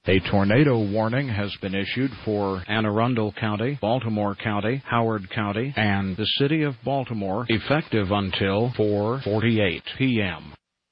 A tornado warning has been issued for Anne Arundel County, Baltimore County, Howard County, and the city of Baltimore, effective until 4:48 p.m.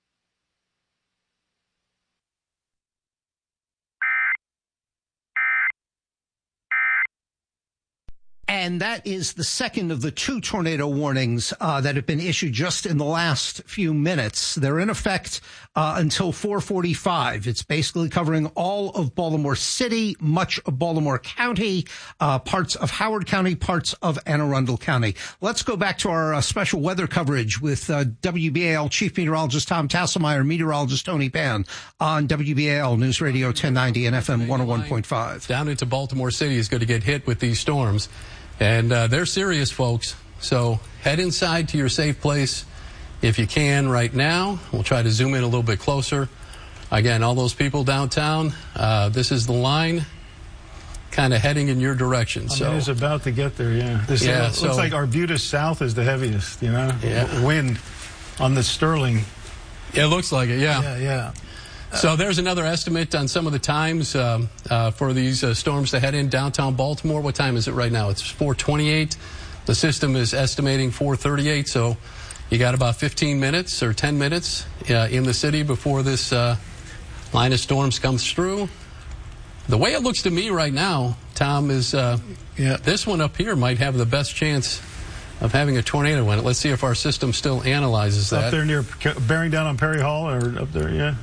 And that is the second of the two tornado warnings that have been issued just in the last few minutes. They're in effect until 4:45. It's basically covering all of Baltimore City, much of Baltimore County, parts of Howard County, parts of Anne Arundel County. Let's go back to our special weather coverage with WBAL Chief Meteorologist Tom Tasselmeyer, Meteorologist Tony Pan on WBAL News Radio 1090 and FM 101.5. Down into Baltimore City is going to get hit with these storms. And they're serious, folks. So head inside to your safe place if you can right now. We'll try to zoom in a little bit closer. Again, all those people downtown, this is the line kind of heading in your direction. I mean, it's about to get there, yeah. This looks like Arbutus South is the heaviest, you know? Yeah. Wind on the Sterling. It looks like it, yeah. Yeah. So there's another estimate on some of the times for these storms to head in downtown Baltimore. What time is it right now? It's 4:28. The system is estimating 4:38, so you got about 15 minutes or 10 minutes in the city before this line of storms comes through. The way it looks to me right now, Tom, is this one up here might have the best chance of having a tornado in it. Let's see if our system still analyzes that. Up there near, bearing down on Perry Hall, or up there, yeah.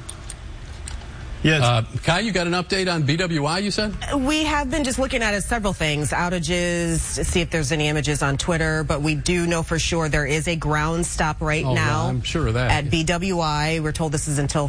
Yes. Kai, you got an update on BWI, you said? We have been just looking at several things, outages, see if there's any images on Twitter, but we do know for sure there is a ground stop right now. Yeah, I'm sure of that. At BWI. We're told this is until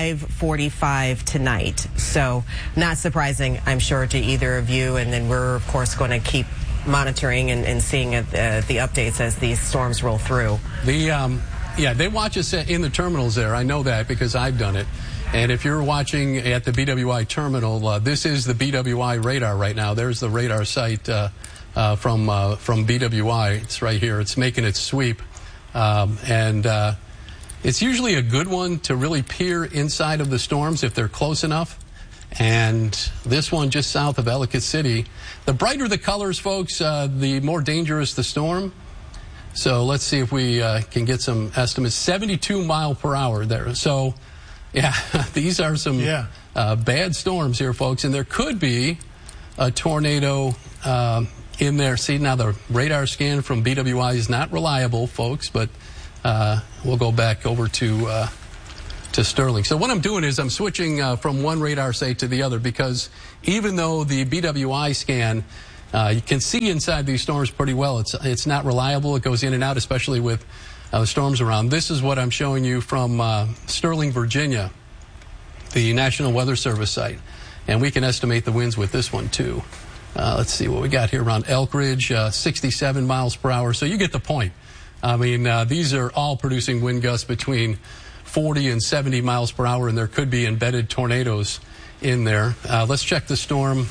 5:45 tonight. So not surprising, I'm sure, to either of you. And then we're, of course, going to keep monitoring and seeing the updates as these storms roll through. They watch us in the terminals there. I know that because I've done it. And if you're watching at the BWI terminal, this is the BWI radar right now. There's the radar site from BWI. It's right here. It's making its sweep. It's usually a good one to really peer inside of the storms if they're close enough. And this one just south of Ellicott City. The brighter the colors, folks, the more dangerous the storm. So let's see if we can get some estimates. 72 mile per hour there. So, yeah, these are some bad storms here, folks. And there could be a tornado in there. See, now the radar scan from BWI is not reliable, folks, but we'll go back over to Sterling. So what I'm doing is I'm switching from one radar site to the other, because even though the BWI scan, you can see inside these storms pretty well, it's not reliable. It goes in and out, especially with the storms around. This is what I'm showing you from Sterling, Virginia, the National Weather Service site. And we can estimate the winds with this one, too. Let's see what we got here around Elk Ridge, 67 miles per hour. So you get the point. I mean, these are all producing wind gusts between 40 and 70 miles per hour, and there could be embedded tornadoes in there. Let's check the storm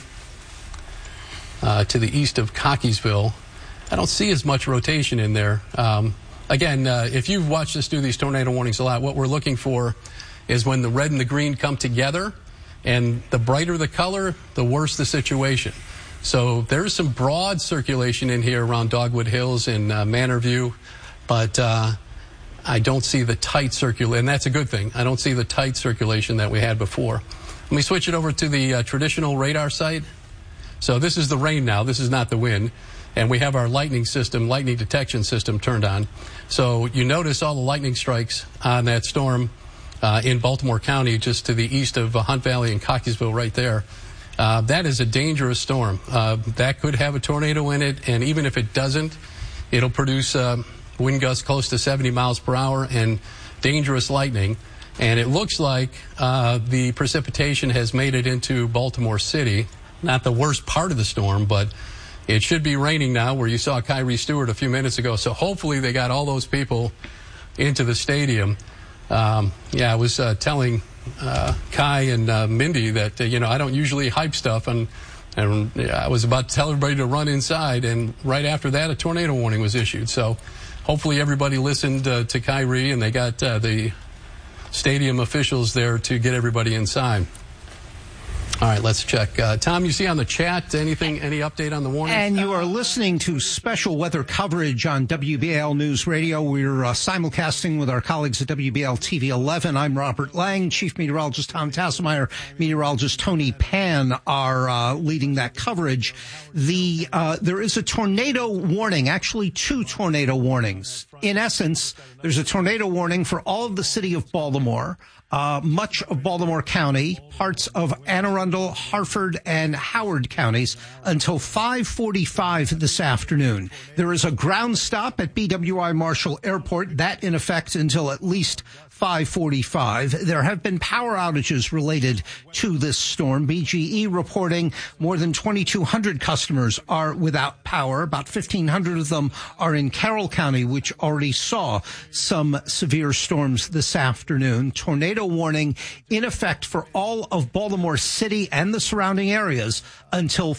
to the east of Cockeysville. I don't see as much rotation in there. Again, if you've watched us do these tornado warnings a lot, what we're looking for is when the red and the green come together, and the brighter the color, the worse the situation. So there's some broad circulation in here around Dogwood Hills and Manorview, but I don't see the tight circulation, and that's a good thing. I don't see the tight circulation that we had before. Let me switch it over to the traditional radar site. So this is the rain now. This is not the wind. And we have our lightning detection system turned on. So you notice all the lightning strikes on that storm in Baltimore County, just to the east of Hunt Valley and Cockeysville right there. That is a dangerous storm. That could have a tornado in it, and even if it doesn't, it'll produce wind gusts close to 70 miles per hour and dangerous lightning. And it looks like the precipitation has made it into Baltimore City. Not the worst part of the storm, but it should be raining now, where you saw Kyrie Stewart a few minutes ago. So hopefully they got all those people into the stadium. I was telling Kai and Mindy that, I don't usually hype stuff. And I was about to tell everybody to run inside. And right after that, a tornado warning was issued. So hopefully everybody listened to Kyrie, and they got the stadium officials there to get everybody inside. All right, let's check. Tom, you see on the chat any update on the warning? And you are listening to special weather coverage on WBAL News Radio. We're simulcasting with our colleagues at WBAL TV 11. I'm Robert Lang. Chief Meteorologist Tom Tasselmeyer, Meteorologist Tony Pan are leading that coverage. There is a tornado warning, actually 2 tornado warnings. In essence, there's a tornado warning for all of the city of Baltimore, much of Baltimore County, parts of Anne Arundel, Harford, and Howard counties until 5:45 this afternoon. There is a ground stop at BWI Marshall Airport, that in effect until at least 5:45. There have been power outages related to this storm. BGE reporting more than 2,200 customers are without power. About 1,500 of them are in Carroll County, which already saw some severe storms this afternoon. Tornado warning in effect for all of Baltimore City and the surrounding areas until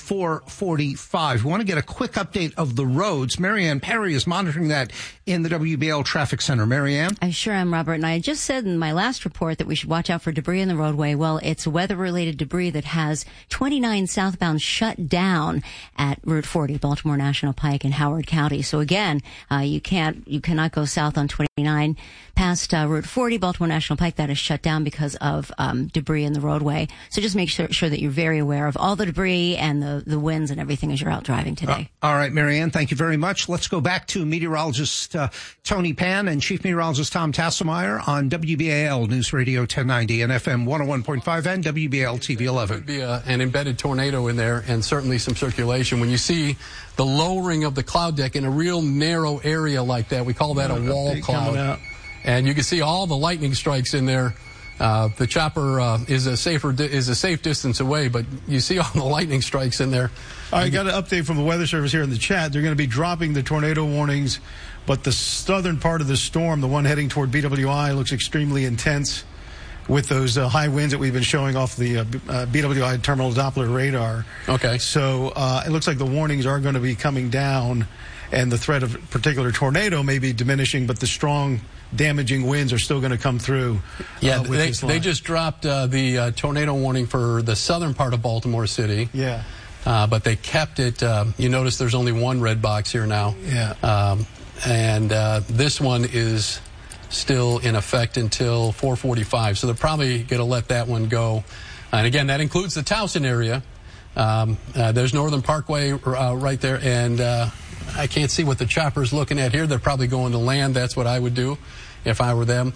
4:45. We want to get a quick update of the roads. Marianne Perry is monitoring that in the WBL Traffic Center. Marianne? I sure am, Robert. And I just said in my last report that we should watch out for debris in the roadway. Well, it's weather-related debris that has 29 southbound shut down at Route 40, Baltimore National Pike in Howard County. So again, you cannot go south on 29 past Route 40, Baltimore National Pike. That is shut down because of debris in the roadway. So just make sure that you're very aware of all the debris and the winds and everything as you're out driving today. All right, Marianne, thank you very much. Let's go back to meteorologist Tony Pan and Chief Meteorologist Tom Tasselmeyer on WBAL News Radio 1090 and FM 101.5 and WBAL TV 11. Could be an embedded tornado in there and certainly some circulation. When you see the lowering of the cloud deck in a real narrow area like that, we call that a wall cloud. And you can see all the lightning strikes in there. The chopper is a safe distance away, but you see all the lightning strikes in there. I got an update from the Weather Service here in the chat. They're going to be dropping the tornado warnings, but the southern part of the storm, the one heading toward BWI, looks extremely intense with those high winds that we've been showing off the BWI terminal Doppler radar. Okay. So it looks like the warnings are going to be coming down, and the threat of a particular tornado may be diminishing, but the strong damaging winds are still going to come through. Yeah, they just dropped the tornado warning for the southern part of Baltimore City. Yeah. But they kept it. You notice there's only one red box here now. Yeah. And this one is still in effect until 4:45. So they're probably going to let that one go. And again, that includes the Towson area. There's Northern Parkway right there, and I can't see what the chopper's looking at here. They're probably going to land. That's what I would do if I were them.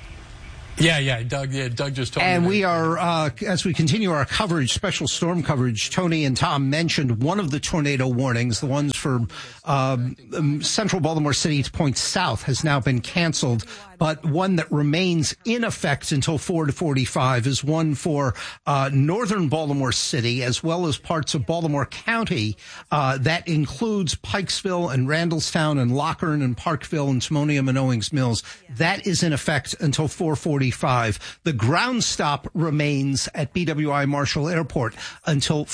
Yeah, Doug just told me. And we are, as we continue our coverage, special storm coverage, Tony and Tom mentioned one of the tornado warnings, the ones for central Baltimore City to point south has now been canceled, but one that remains in effect until 4:45 is one for northern Baltimore City as well as parts of Baltimore County. That includes Pikesville and Randallstown and Lockern and Parkville and Timonium and Owings Mills. That is in effect until 4:45. The ground stop remains at BWI Marshall Airport until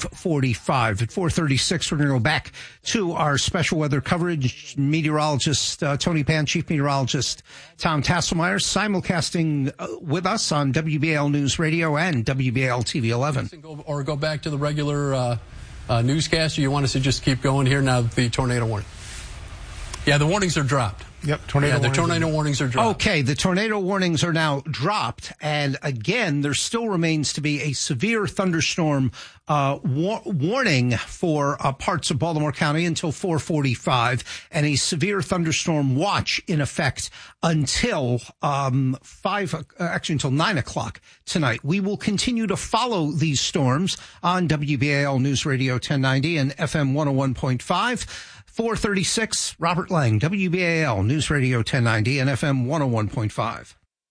5:45. At 4:36, we're going to go back to our special weather coverage. Meteorologist Tony Pan, Chief Meteorologist Tom Tasselmeyer, simulcasting with us on WBAL News Radio and WBAL TV 11. Or go back to the regular newscast, or you want us to just keep going here now, the tornado warning? Yeah, the warnings are dropped. Yep, the tornado warnings are dropped. Okay, the tornado warnings are now dropped, and again, there still remains to be a severe thunderstorm warning for parts of Baltimore County until 4:45, and a severe thunderstorm watch in effect until until 9 o'clock tonight. We will continue to follow these storms on WBAL News Radio 1090 and FM 101.5. 4:36, Robert Lang, WBAL News Radio 1090 and FM 101.5.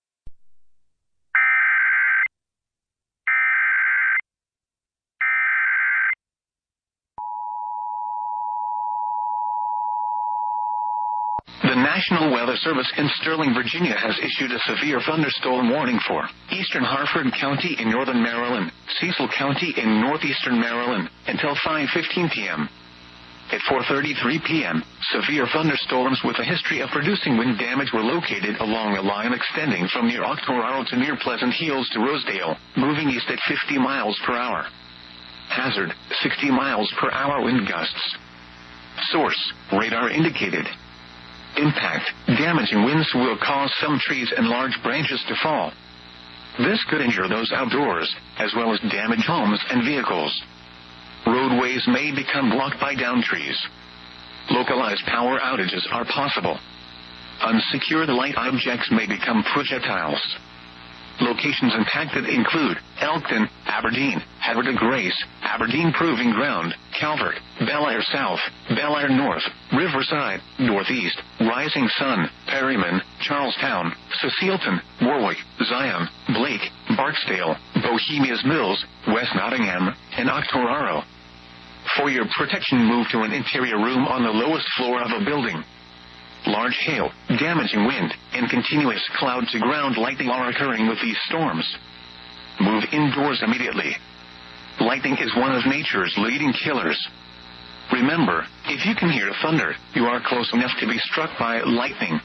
The National Weather Service in Sterling, Virginia has issued a severe thunderstorm warning for eastern Harford County in northern Maryland, Cecil County in northeastern Maryland until 5:15 p.m. At 4:33 p.m., severe thunderstorms with a history of producing wind damage were located along a line extending from near Octoraro to near Pleasant Hills to Rosedale, moving east at 50 miles per hour. Hazard, 60 miles per hour wind gusts. Source, radar indicated. Impact, damaging winds will cause some trees and large branches to fall. This could injure those outdoors, as well as damage homes and vehicles. Roadways may become blocked by downed trees. Localized power outages are possible. Unsecured light objects may become projectiles. Locations impacted include Elkton, Aberdeen, Havre de Grace, Aberdeen Proving Ground, Calvert, Bel Air South, Bel Air North, Riverside, Northeast, Rising Sun, Perryman, Charlestown, Cecilton, Warwick, Zion, Blake, Barksdale, Bohemians Mills, West Nottingham, and Octoraro. For your protection, move to an interior room on the lowest floor of a building. Large hail, damaging wind, and continuous cloud-to-ground lightning are occurring with these storms. Move indoors immediately. Lightning is one of nature's leading killers. Remember, if you can hear thunder, you are close enough to be struck by lightning.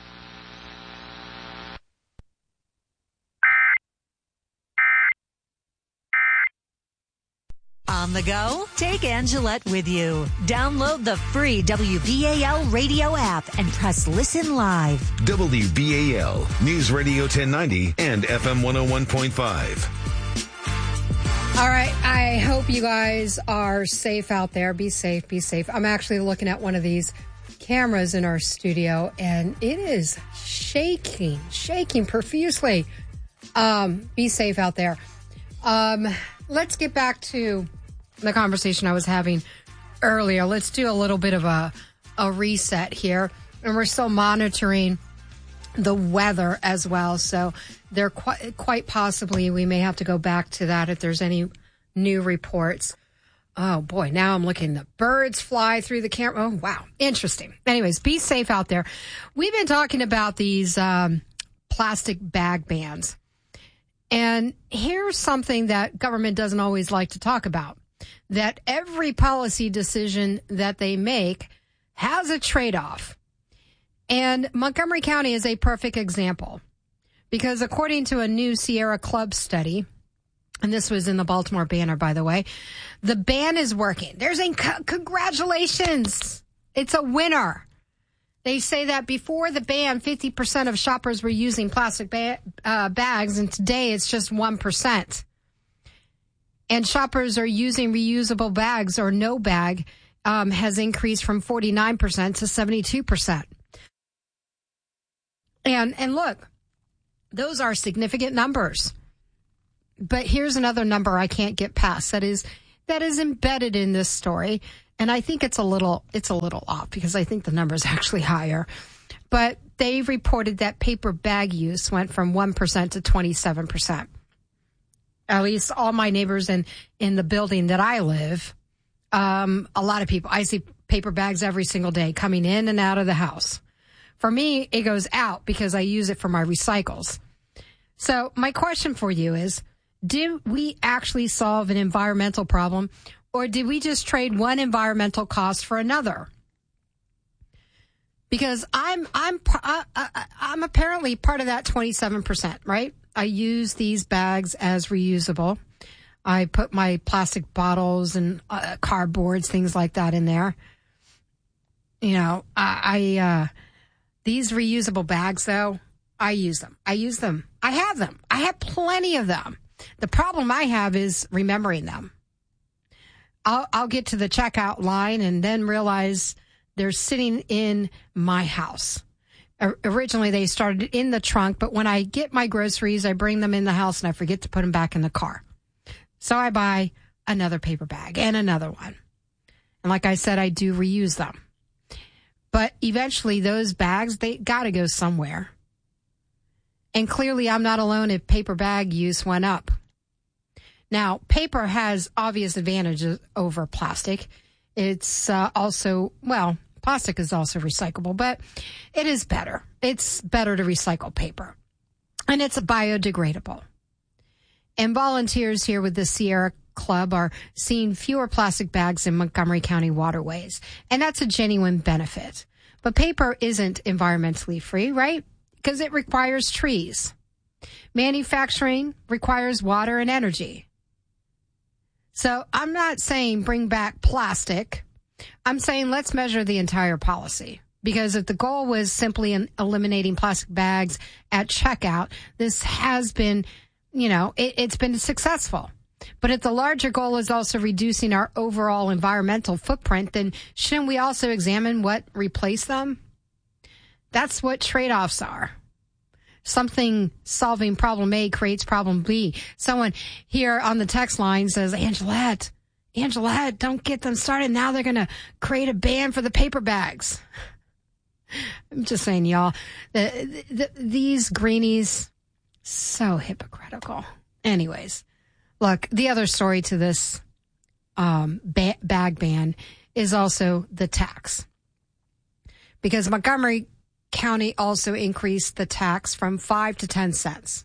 On the go? Take Angelette with you. Download the free WBAL radio app and press listen live. WBAL, News Radio 1090 and FM 101.5. All right. I hope you guys are safe out there. Be safe. Be safe. I'm actually looking at one of these cameras in our studio, and it is shaking profusely. Be safe out there. Let's get back to the conversation I was having earlier. Let's do a little bit of a reset here. And we're still monitoring the weather as well. So there quite possibly we may have to go back to that if there's any new reports. Oh, boy. Now I'm looking. The birds fly through the camera. Oh, wow. Interesting. Anyways, be safe out there. We've been talking about these plastic bag bans. And here's something that government doesn't always like to talk about, that every policy decision that they make has a trade-off. And Montgomery County is a perfect example because according to a new Sierra Club study, and this was in the Baltimore Banner, by the way, the ban is working. There's a congratulations. It's a winner. They say that before the ban, 50% of shoppers were using plastic bags, and today it's just 1%. And shoppers are using reusable bags or no bag has increased from 49% to 72%. And look, those are significant numbers. But here's another number I can't get past that is embedded in this story. And I think it's a little off because I think the number is actually higher. But they reported that paper bag use went from 1% to 27%. At least all my neighbors in the building that I live, a lot of people, I see paper bags every single day coming in and out of the house. For me, it goes out because I use it for my recycles. So my question for you is, did we actually solve an environmental problem? Or did we just trade one environmental cost for another? Because I'm apparently part of that 27%, right? I use these bags as reusable. I put my plastic bottles and cardboards, things like that in there. You know, these reusable bags, though, I use them. I have them. I have plenty of them. The problem I have is remembering them. I'll get to the checkout line and then realize they're sitting in my house. Originally, they started in the trunk, but when I get my groceries, I bring them in the house and I forget to put them back in the car. So I buy another paper bag and another one. And like I said, I do reuse them. But eventually, those bags, they got to go somewhere. And clearly, I'm not alone if paper bag use went up. Now, paper has obvious advantages over plastic. It's also, well, plastic is also recyclable, but it is better. It's better to recycle paper. And it's biodegradable. And volunteers here with the Sierra Club are seeing fewer plastic bags in Montgomery County waterways, and that's a genuine benefit. But paper isn't environmentally free, right? Because it requires trees. Manufacturing requires water and energy. So I'm not saying bring back plastic. I'm saying let's measure the entire policy. Because if the goal was simply eliminating plastic bags at checkout, this has been, it's been successful. But if the larger goal is also reducing our overall environmental footprint, then shouldn't we also examine what replaced them? That's what trade-offs are. Something solving problem A creates problem B. Someone here on the text line says, Angelette, don't get them started. Now they're going to create a ban for the paper bags. I'm just saying, y'all, these greenies, so hypocritical. Anyways, look, the other story to this bag ban is also the tax. Because Montgomery County also increased the tax from 5 to 10 cents.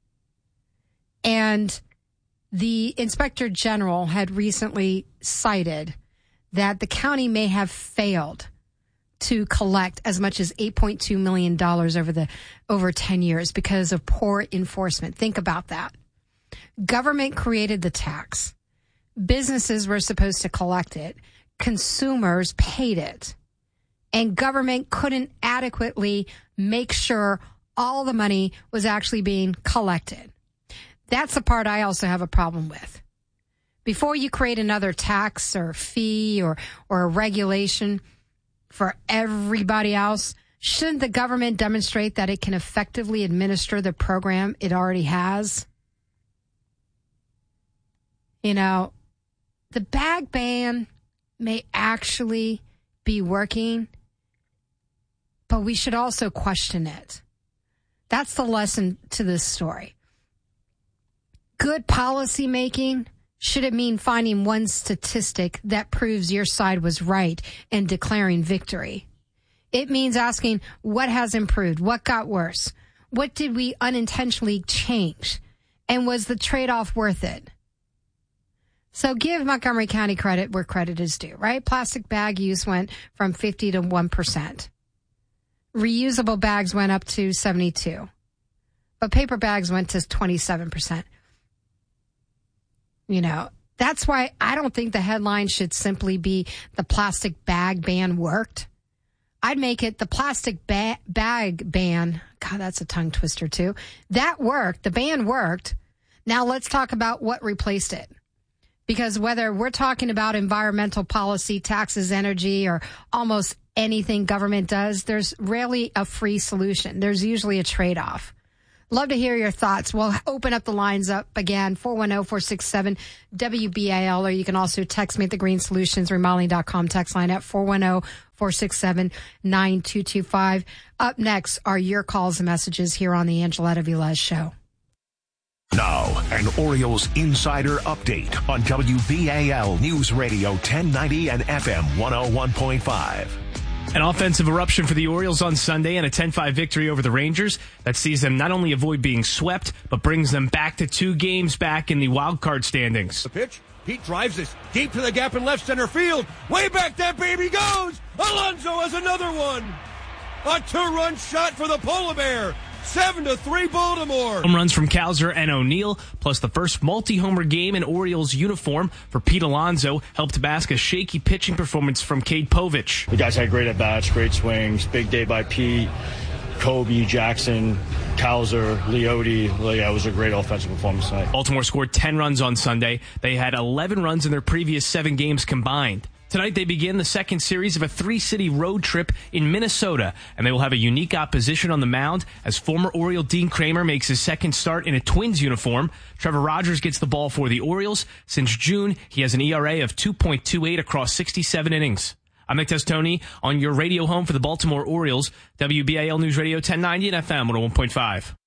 And the Inspector General had recently cited that the county may have failed to collect as much as $8.2 million over 10 years because of poor enforcement. Think about that. Government created the tax. Businesses were supposed to collect it. Consumers paid it. And government couldn't adequately make sure all the money was actually being collected. That's the part I also have a problem with. Before you create another tax or fee or a regulation for everybody else, shouldn't the government demonstrate that it can effectively administer the program it already has? The bag ban may actually be working, but we should also question it. That's the lesson to this story. Good policy making, should it mean finding one statistic that proves your side was right and declaring victory? It means asking what has improved, what got worse, what did we unintentionally change, and was the trade-off worth it? So give Montgomery County credit where credit is due, right? Plastic bag use went from 50 to 1%. Reusable bags went up to 72%. But paper bags went to 27%. That's why I don't think the headline should simply be the plastic bag ban worked. I'd make it the plastic bag ban. God, that's a tongue twister too. That worked. The ban worked. Now let's talk about what replaced it. Because whether we're talking about environmental policy, taxes, energy, or almost anything government does, there's rarely a free solution. There's usually a trade-off. Love to hear your thoughts. We'll open up the lines up again, 410-467-WBAL, or you can also text me at thegreensolutions.remodeling.com text line at 410-467-9225. Up next are your calls and messages here on the Angelette Velez Show. Now, an Orioles insider update on WBAL News Radio 1090 and FM 101.5. An offensive eruption for the Orioles on Sunday and a 10-5 victory over the Rangers that sees them not only avoid being swept, but brings them back to 2 games back in the wild card standings. The pitch, Pete drives this deep to the gap in left center field. Way back that baby goes! Alonso has another one! A 2-run shot for the Polar Bear! 7-3 Baltimore. Home runs from Cowser and O'Neill, plus the first multi-homer game in Orioles uniform for Pete Alonso, helped mask a shaky pitching performance from Cade Povich. The guys had great at-bats, great swings, big day by Pete, Kobe, Jackson, Cowser, Leote. Yeah, it was a great offensive performance tonight. Baltimore scored 10 runs on Sunday. They had 11 runs in their previous 7 games combined. Tonight, they begin the second series of a 3-city road trip in Minnesota, and they will have a unique opposition on the mound as former Oriole Dean Kramer makes his second start in a Twins uniform. Trevor Rogers gets the ball for the Orioles. Since June, he has an ERA of 2.28 across 67 innings. I'm Nick Testoni on your radio home for the Baltimore Orioles, WBAL News Radio 1090 and FM 101.5.